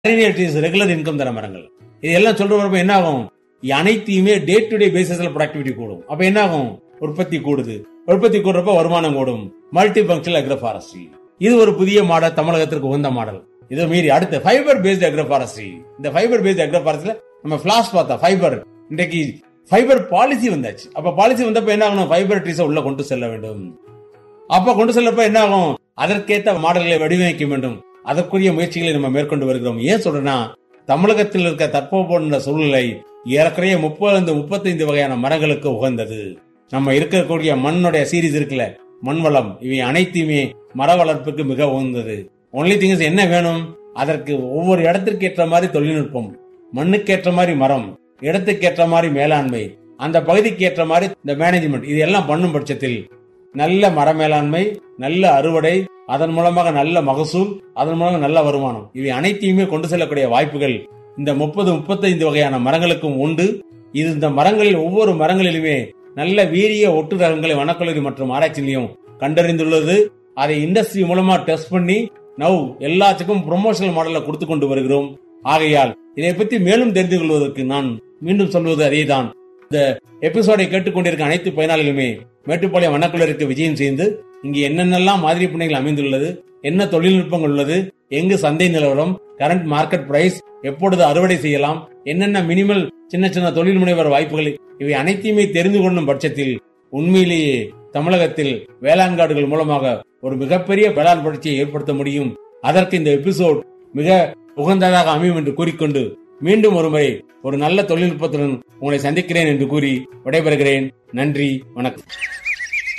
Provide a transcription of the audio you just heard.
Regular income தர மரங்கள். இதெல்லாம் சொல்றப்ப என்ன ஆகும்? அனைத்தையுமே டே டு டே பேசிஸ்ல ப்ரொடக்டிவிட்டி கூடும். அப்ப என்ன ஆகும்? உற்பத்தி கூடுது. உற்பத்தி கூடுறப்ப வருமானம் கூடும். மல்டி பங்க்ஷனல் அக்ரோஃபாரஸ்ட்ரி இது ஒரு புதிய மாடல், தமிழகத்திற்கு உகந்த மாடல். இதை மீறி அடுத்து ஃபைபர் பேஸ்ட் அக்ரோஃபாரஸ்ட்ரி. இந்த ஃபைபர் பேஸ்ட் அக்ரோஃபாரஸ்ட்ல நம்ம பிளாஸ் பார்த்தா ஃபைபர், இன்றைக்கு ஃபைபர் பாலிசி வந்தாச்சு. அப்ப பாலிசி வந்தப்ப என்ன ஆகணும்? ஃபைபர் ட்ரீஸை உள்ள கொண்டு செல்ல வேண்டும். அப்ப கொண்டு செல்லப்ப என்ன ஆகும்? அதற்கேற்ற மாடல்களை வடிவமைக்க வேண்டும். அதற்குரிய முயற்சிகளை நம்ம மேற்கொண்டு வருகிறோம். ஏன் சொல்றேன்னா, தமிழகத்தில் இருக்க தட்பவெப்ப சூழ்நிலை ஏறக்குறைய 35 வகையான மரங்களுக்கு உகந்தது. நம்ம இருக்கக்கூடிய மண்ணுடைய சீரீஸ் இருக்குல்ல, மண் வளம், இவை அனைத்துமே மர வளர்ப்புக்கு மிக உகந்தது. ஒன்லி திங்ஸ் என்ன வேணும்? அதற்கு ஒவ்வொரு இடத்திற்கு ஏற்ற மாதிரி தொழில்நுட்பம், மண்ணுக்கு ஏற்ற மாதிரி மரம், இடத்துக்கு ஏற்ற மாதிரி மேலாண்மை, அந்த பகுதிக்கு ஏற்ற மாதிரி இந்த மேனேஜ்மெண்ட், இது எல்லாம் பண்ணும் பட்சத்தில் நல்ல மர மேலாண்மை, நல்ல அறுவடை, அதன் மூலமாக நல்ல மகசூல், அதன் மூலமாக நல்ல வருமானம், இவை அனைத்தையுமே கொண்டு செல்லக்கூடிய வாய்ப்புகள் இந்த 35 வகையான மரங்களுக்கும் உண்டு. இது இந்த மரங்களில் ஒவ்வொரு மரங்களிலுமே நல்ல வீரிய ஒட்டு ரகங்களை வனக்கல்லூரி மற்றும் ஆராய்ச்சி நிலையம் கண்டறிந்துள்ளது. அதை இண்டஸ்ட்ரி மூலமா டெஸ்ட் பண்ணி நவ் எல்லாத்துக்கும் ப்ரொமோஷனல் மாடல்ல கொடுத்து கொண்டு வருகிறோம். ஆகையால் இதை பற்றி மேலும் தெரிந்து கொள்வதற்கு நான் மீண்டும் சொல்வது அதேதான். இந்த எபிசோடை கேட்டுக்கொண்டிருக்க அனைத்து பயனாளிகளுமே மேட்டுப்பாளையம் வனக்கல்லூரிக்கு விஜயம் செய்து இங்கு என்னென்னலாம் மாதிரி பண்ணைகள் அமைந்துள்ளது, என்ன தொழில்நுட்பங்கள் உள்ளது, எங்கு சந்தை நிலவரம், கரண்ட் மார்க்கெட் பிரைஸ், எப்பொழுது அறுவடை செய்யலாம், என்னென்ன மினிமல் சின்ன சின்ன தொழில் முனைவர் வாய்ப்புகள், இவை அனைத்தையுமே தெரிந்து கொள்ளும் பட்சத்தில் உண்மையிலேயே தமிழகத்தில் வேளாண் காடுகள் மூலமாக ஒரு மிகப்பெரிய வேளாண் புரட்சியை ஏற்படுத்த முடியும். அதற்கு இந்த எபிசோட் மிக உகந்ததாக அமையும் என்று கூறிக்கொண்டு மீண்டும் ஒருமுறை ஒரு நல்ல தொழில்நுட்பத்துடன் உங்களை சந்திக்கிறேன் என்று கூறி விடைபெறுகிறேன். நன்றி, வணக்கம்.